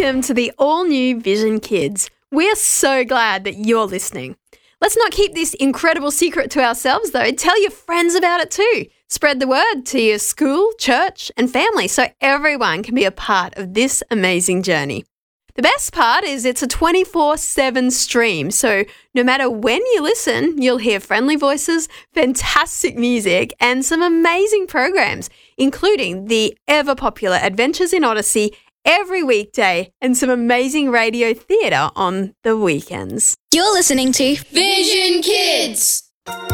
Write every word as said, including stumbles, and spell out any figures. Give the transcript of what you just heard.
Welcome to the all-new Vision Kids. We're so glad that you're listening. Let's not keep this incredible secret to ourselves, though. Tell your friends about it too. Spread the word to your school, church, and family so everyone can be a part of this amazing journey. The best part is it's a twenty-four seven stream, so no matter when you listen, you'll hear friendly voices, fantastic music, and some amazing programs, including the ever-popular Adventures in Odyssey every weekday and some amazing radio theatre on the weekends. You're listening to Vision Kids.